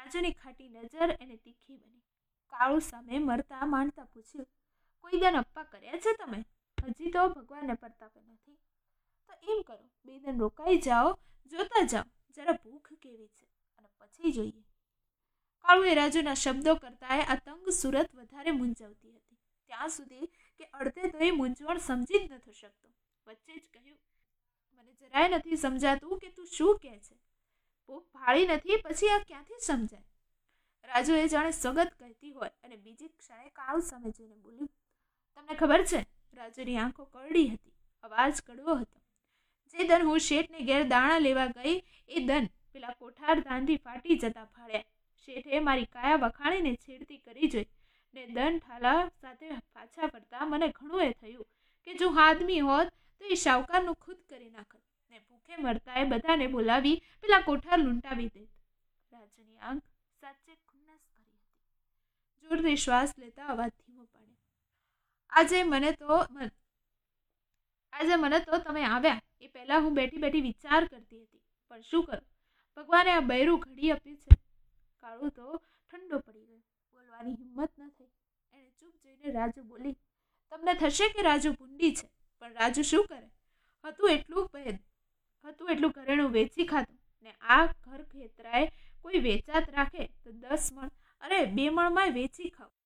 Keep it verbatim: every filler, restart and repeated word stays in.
રાજુની ખાટી નજર એને તીખી બની. કાળુ સામે મરતા માંડતા પૂછ્યું, કોઈ દન અપ્પા કર્યા છે તમે? હજી તો ભગવાનને પ્રતાપે નથી. તો એમ કરો, બે દન રોકાઈ જાઓ, જોતા જાઓ જરા ભૂખ કેવી છે, અને પછી જોઈએ. કાળુએ રાજુના શબ્દો કરતાંય આ તંગ સુરત વધારે મૂંઝવતી હતી, ત્યાં સુધી કે અડધે તો એ મૂંઝવણ સમજી જ નથી શકતો. વચ્ચે જ કહ્યું, મને જરાય નથી સમજાતું કે તું શું કહે છે. ભૂખ ભાળી નથી, પછી આ ક્યાંથી સમજાય? રાજુ એ જાણે સગત કહેતી હોય અને બીજી ક્ષણે કાળુ સામે જોઈને બોલ્યું, તમને ખબર છે? રાજુની આંખો કરડી હતી, અવાજ કડવો હતો. જે દન હું શેઠને ઘેર દાણા લેવા ગઈ, એ દન પેલા કોઠાર ધાનથી ફાટી જતા ફાળ્યા. શેઠે મારી કાયા વખાણીને છેડતી કરી જોઈ, ને દન ઠાલા સાથે પાછા ફરતા મને ઘણું એ થયું કે જો આદમી હોત તો એ શાહુકારનું ખુદ કરી નાખત, ને ભૂખે મરતા એ બધાને બોલાવી પેલા કોઠાર લૂંટાવી દેત. રાજુની આંખ સાચે ખુન્નસ ભરી હતી. જોરથી શ્વાસ લેતા અવાજ ધીમો પાડ્યો, આજે મને તો આજે મને તો તમે આવ્યા એ પહેલા હું બેઠી બેઠી વિચાર કરતી હતી, પણ શું કરું, ભગવાને આ બૈરું ઘડી આપ્યું છે. કાળુ તો ઠંડો પડી ગયો, બોલવાની હિંમત ન થઈ. એને ચૂપ જોઈને રાજુ બોલી, તમને થશે કે રાજુ ભૂંડી છે, પણ રાજુ શું કરે? હતું એટલું ભેદ હતું એટલું ઘરેણું વેચી ખાતું, ને આ ઘર ખેતરાએ કોઈ વેચાત રાખે તો દસ મણ અરે બે મણમાંય વેચી ખાવ.